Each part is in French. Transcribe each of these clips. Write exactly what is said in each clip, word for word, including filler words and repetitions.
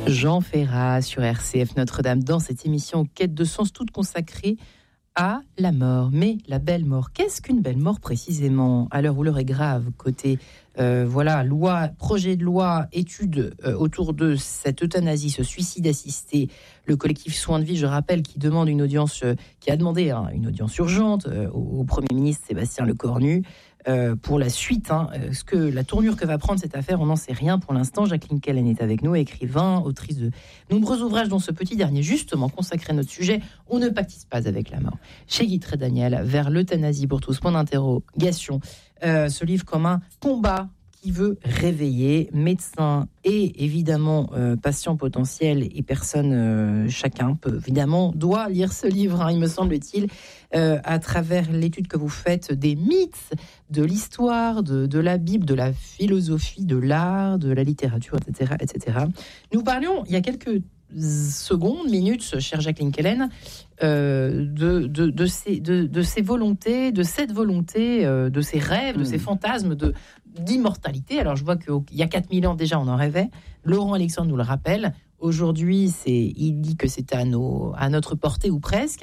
Jean Ferrat sur R C F Notre-Dame dans cette émission Quête de sens toute consacrée à la mort. Mais la belle mort, qu'est-ce qu'une belle mort précisément ? À l'heure où l'heure est grave, côté euh, voilà, loi, projet de loi, étude euh, autour de cette euthanasie, ce suicide assisté, le collectif Soins de Vie, je rappelle, qui demande une audience, euh, qui a demandé hein, une audience urgente euh, au, au Premier ministre Sébastien Lecornu. Euh, pour la suite, hein, ce que la tournure que va prendre cette affaire, on n'en sait rien pour l'instant. Jacqueline Kellen est avec nous, écrivain, autrice de nombreux ouvrages, dont ce petit dernier justement consacré à notre sujet. On ne pactise pas avec la mort. Chez Guy Trédaniel, vers l'euthanasie pour tous, point d'interrogation. Euh, ce livre comme un combat qui veut réveiller médecins et évidemment euh, patients potentiels et personnes, euh, chacun peut évidemment doit lire ce livre, hein, il me semble-t-il, euh, à travers l'étude que vous faites des mythes, de l'histoire, de, de la Bible, de la philosophie, de l'art, de la littérature, et cetera, et cetera. Nous parlions il y a quelques secondes, minutes, chère Jacqueline Kellen, euh, de, de, de, ces, de, de ces volontés, de cette volonté, euh, de ces rêves, de mmh. ces fantasmes de, d'immortalité. Alors je vois qu'il y a quatre mille ans déjà, on en rêvait. Laurent Alexandre nous le rappelle. Aujourd'hui, c'est, il dit que c'est à, nos, à notre portée ou presque.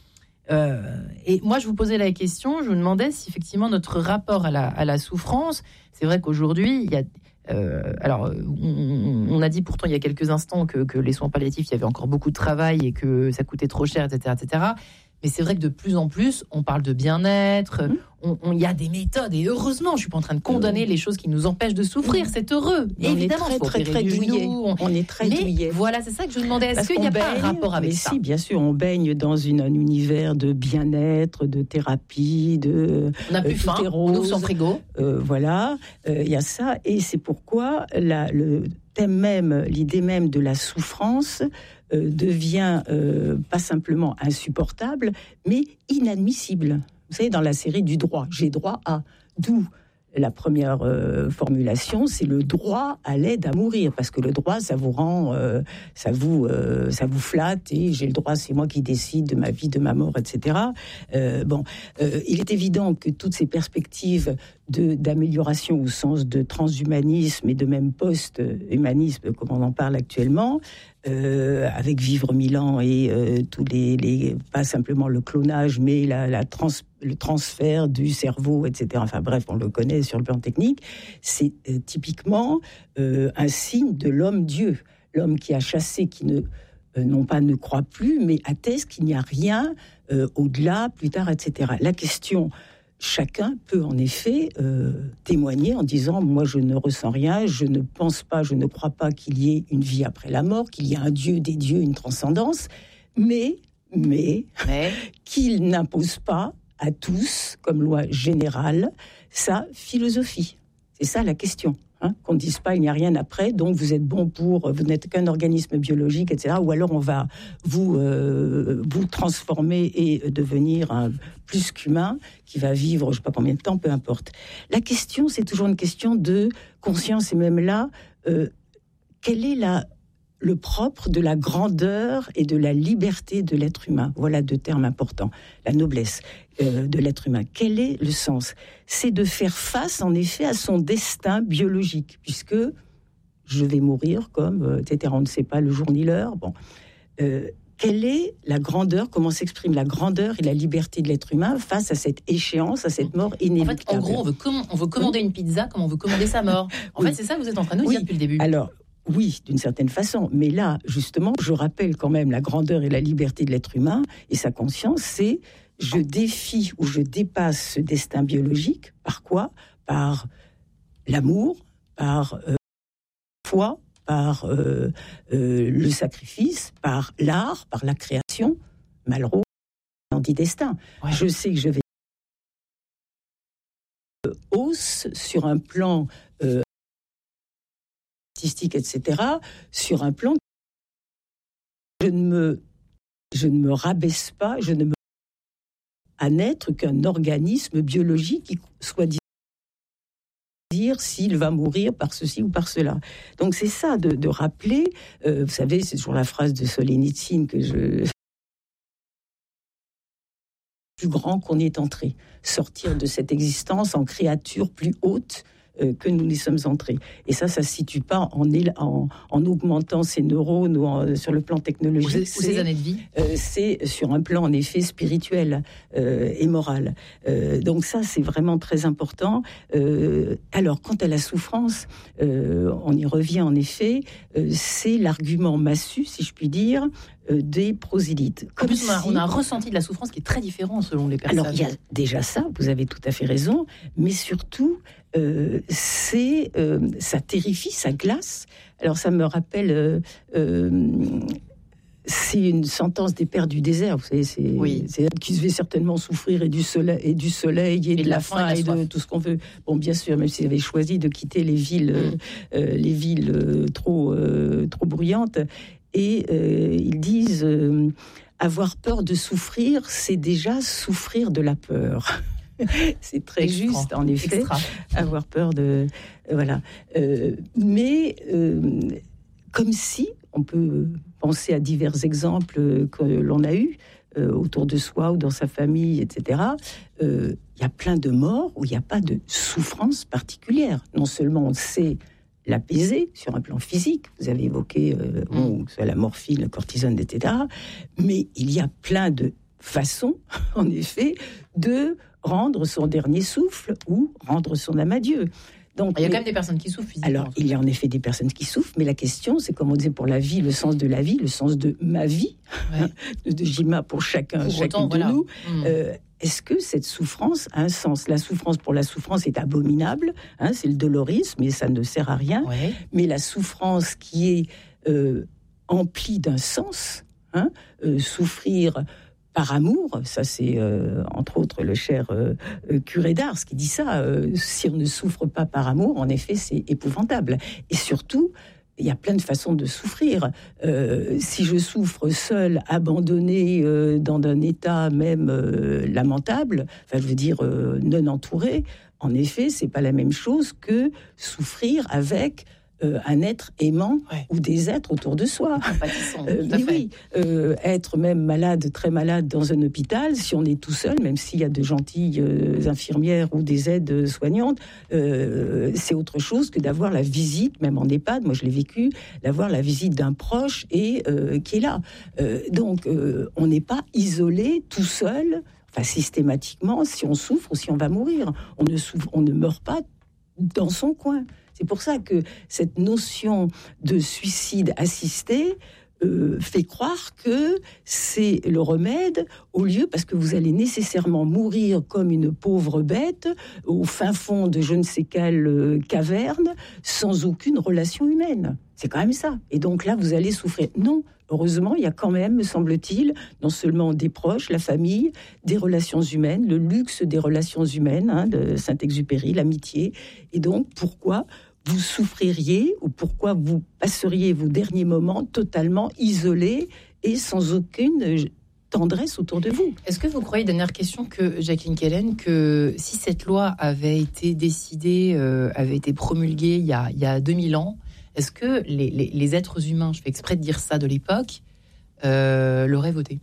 Euh, et moi, je vous posais la question, je me demandais si effectivement notre rapport à la, à la souffrance, c'est vrai qu'aujourd'hui, il y a... Euh, alors, on, on a dit pourtant il y a quelques instants que, que les soins palliatifs, il y avait encore beaucoup de travail et que ça coûtait trop cher, et cetera, et cetera. Mais c'est vrai que de plus en plus, on parle de bien-être, mmh. on, on, y a des méthodes, et heureusement, je ne suis pas en train de condamner mmh. les choses qui nous empêchent de souffrir, mmh. c'est heureux. Mais évidemment, on est très, très, très douillet. On... on est très mais douillet. Voilà, c'est ça que je me demandais, est-ce Parce qu'il n'y a baigne, pas un rapport avec mais ça ? Si, bien sûr, on baigne dans une, un univers de bien-être, de thérapie, de... On n'a plus euh, faim, on ouvre son frigo. Euh, voilà, il euh, y a ça, et c'est pourquoi la, le thème même, l'idée même de la souffrance... Euh, devient euh, pas simplement insupportable, mais inadmissible. Vous savez, dans la série du droit, j'ai droit à, d'où la première euh, formulation, c'est le droit à l'aide à mourir, parce que le droit, ça vous rend, euh, ça vous, euh, ça vous flatte, et j'ai le droit, c'est moi qui décide de ma vie, de ma mort, et cetera. Euh, bon, euh, il est évident que toutes ces perspectives de, d'amélioration au sens de transhumanisme et de même post-humanisme, comme on en parle actuellement, euh, avec Vivre mille ans et euh, tous les, les, pas simplement le clonage, mais la, la trans, le transfert du cerveau, et cetera. Enfin bref, on le connaît sur le plan technique. C'est euh, typiquement euh, un signe de l'homme-dieu, l'homme qui a chassé, qui ne euh, non pas ne croit plus, mais atteste qu'il n'y a rien euh, au-delà, plus tard, et cetera. La question. Chacun peut en effet euh, témoigner en disant « moi je ne ressens rien, je ne pense pas, je ne crois pas qu'il y ait une vie après la mort, qu'il y a un Dieu, des dieux, une transcendance, mais, mais, mais... qu'il n'impose pas à tous, comme loi générale, sa philosophie. » C'est ça la question. Hein, qu'on ne dise pas il n'y a rien après, donc vous êtes bon pour, vous n'êtes qu'un organisme biologique, et cetera. Ou alors on va vous, euh, vous transformer et devenir un plus qu'humain qui va vivre je ne sais pas combien de temps, peu importe. La question, c'est toujours une question de conscience, et même là, euh, quelle est la, le propre de la grandeur et de la liberté de l'être humain ? Voilà deux termes importants. La noblesse euh, de l'être humain. Quel est le sens ? C'est de faire face, en effet, à son destin biologique, puisque je vais mourir, comme, euh, et cetera. On ne sait pas le jour ni l'heure. Bon. Euh, quelle est la grandeur, comment s'exprime la grandeur et la liberté de l'être humain face à cette échéance, à cette mort inévitable ? En fait, en gros, on veut, com- on veut commander oui. une pizza comme on veut commander sa mort. En oui. fait, c'est ça que vous êtes en train de nous oui. dire depuis le début. Alors, oui, d'une certaine façon. Mais là, justement, je rappelle quand même la grandeur et la liberté de l'être humain et sa conscience, c'est je défie ou je dépasse ce destin biologique. Par quoi ? Par l'amour, par euh, la foi, par euh, euh, le sacrifice, par l'art, par la création. Malraux, anti-destin. Ouais. Je sais que je vais euh, hausse sur un plan euh, artistique, et cetera, sur un plan, je ne me, je ne me rabaisse pas, je ne me à n'être qu'un organisme biologique qui soit dire s'il va mourir par ceci ou par cela. Donc c'est ça, de, de rappeler, euh, vous savez, c'est toujours la phrase de Solzhenitsyn que je... plus grand qu'on est entré, sortir de cette existence en créature plus haute, euh, que nous y sommes entrés. Et ça, ça ne se situe pas en, en, en augmentant ses neurones ou en, sur le plan technologique. Ou ses années de vie. Euh, c'est sur un plan, en effet, spirituel euh, et moral. Euh, donc ça, c'est vraiment très important. Euh, alors, quant à la souffrance, euh, on y revient en effet, euh, c'est l'argument massu, si je puis dire, euh, des prosélytes. Comme en plus, si... on, a, on a un ressenti de la souffrance qui est très différent selon les personnes. Alors, il y a déjà ça, vous avez tout à fait raison, mais surtout, euh, c'est, euh, ça terrifie, ça glace. Alors, ça me rappelle... Euh, euh, c'est une sentence des pères du désert, vous savez, c'est, oui. c'est qui devait certainement souffrir et du soleil et du soleil et, et de, de la, la faim et, et de tout ce qu'on veut. Bon, bien sûr, même s'ils avaient choisi de quitter les villes, mmh. euh, les villes euh, trop euh, trop bruyantes, et euh, ils disent euh, avoir peur de souffrir, c'est déjà souffrir de la peur. C'est très Extra. juste, en effet, Extra. avoir peur de voilà. Euh, mais euh, comme si on peut penser à divers exemples que l'on a eus euh, autour de soi ou dans sa famille, et cetera. Il euh, y a plein de morts où il n'y a pas de souffrance particulière. Non seulement on sait l'apaiser sur un plan physique, vous avez évoqué euh, mm. bon, la morphine, la cortisone, et cetera. Mais il y a plein de façons, en effet, de rendre son dernier souffle ou rendre son âme à Dieu. Donc, il y a quand même des personnes qui souffrent physiquement. Alors, il y a en effet des personnes qui souffrent, mais la question, c'est comme on disait pour la vie, le sens de la vie, le sens de ma vie, ouais. de, de Jima pour chacun, pour chacune autant, de voilà. nous. Mmh. Euh, est-ce que cette souffrance a un sens ? La souffrance pour la souffrance est abominable, hein, c'est le dolorisme, et ça ne sert à rien. Ouais. Mais la souffrance qui est euh, emplie d'un sens, hein, euh, souffrir... par amour, ça c'est euh, entre autres le cher euh, curé d'Ars qui dit ça, euh, si on ne souffre pas par amour, en effet c'est épouvantable. Et surtout, il y a plein de façons de souffrir. Euh, si je souffre seul, abandonné, euh, dans un état même euh, lamentable, enfin je veux dire euh, non entouré, en effet c'est pas la même chose que souffrir avec... Euh, un être aimant ouais. ou des êtres autour de soi. Euh, mais oui, euh, être même malade, très malade dans un hôpital, si on est tout seul, même s'il y a de gentilles euh, infirmières ou des aides soignantes, euh, c'est autre chose que d'avoir la visite, même en EHPAD, moi je l'ai vécu, d'avoir la visite d'un proche et euh, qui est là. Euh, donc, euh, on n'est pas isolé, tout seul, enfin systématiquement, si on souffre ou si on va mourir. On ne souffre, on ne meurt pas dans son coin. C'est pour ça que cette notion de suicide assisté euh, fait croire que c'est le remède au lieu, parce que vous allez nécessairement mourir comme une pauvre bête au fin fond de je ne sais quelle euh, caverne sans aucune relation humaine. C'est quand même ça. Et donc là, vous allez souffrir. Non, heureusement, il y a quand même, me semble-t-il, non seulement des proches, la famille, des relations humaines, le luxe des relations humaines, hein, de Saint-Exupéry, l'amitié. Et donc, pourquoi vous souffririez ou pourquoi vous passeriez vos derniers moments totalement isolés et sans aucune tendresse autour de vous? Est-ce que vous croyez, dernière question, que Jacqueline Kellen, que si cette loi avait été décidée, euh, avait été promulguée il y a, il y a deux mille ans, est-ce que les, les, les êtres humains, je fais exprès de dire ça, de l'époque, euh, l'auraient voté?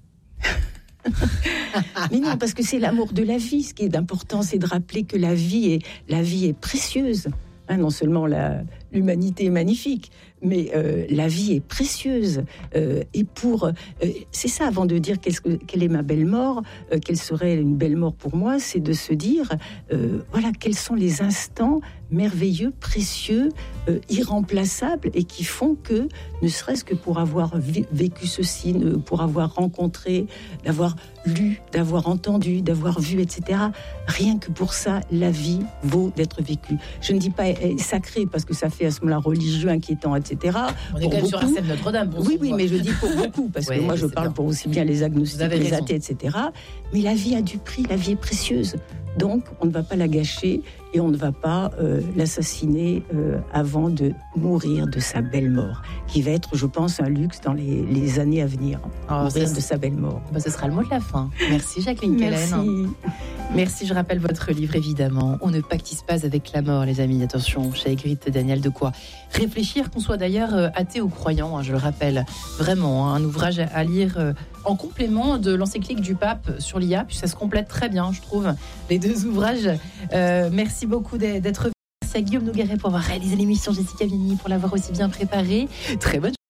Mais non, parce que c'est l'amour de la vie. Ce qui est important, c'est de rappeler que la vie est, la vie est précieuse. Hein, non seulement la, l'humanité est magnifique, mais euh, la vie est précieuse. Euh, et pour, euh, c'est ça, avant de dire qu'est-ce que, quelle est ma belle mort, euh, quelle serait une belle mort pour moi, c'est de se dire, euh, voilà, quels sont les instants merveilleux, précieux, euh, irremplaçables, et qui font que, ne serait-ce que pour avoir vi- vécu ceci, pour avoir rencontré, d'avoir lu, d'avoir entendu, d'avoir vu, et cetera, rien que pour ça, la vie vaut d'être vécue. Je ne dis pas est sacrée, parce que ça fait à ce moment-là religieux, inquiétant, et cetera. On est quand même sur la scène Notre-Dame. Bon, oui, oui, mais je dis pour beaucoup, parce ouais, que moi je parle bien. Pour aussi bien les agnostiques, les athées, et cetera. Mais la vie a du prix, la vie est précieuse. Donc, on ne va pas la gâcher et on ne va pas euh, l'assassiner euh, avant de mourir de sa belle mort, qui va être, je pense, un luxe dans les, les années à venir. Oh, mourir ça, de sa belle mort. Bah, ce sera le mot de la fin. Merci Jacqueline Kellen. Merci. Merci, je rappelle votre livre évidemment. On ne pactise pas avec la mort, les amis. Attention, chez Ygritte Daniel, de quoi réfléchir, qu'on soit d'ailleurs athée ou croyant, hein, je le rappelle. Vraiment, hein, un ouvrage à lire euh, en complément de l'encyclique du pape sur l'I A, puis ça se complète très bien, je trouve, les deux ouvrages. Euh, merci beaucoup d'être venu. Merci à Guillaume Nogueret pour avoir réalisé l'émission, Jessica Vigny pour l'avoir aussi bien préparée. Très bonne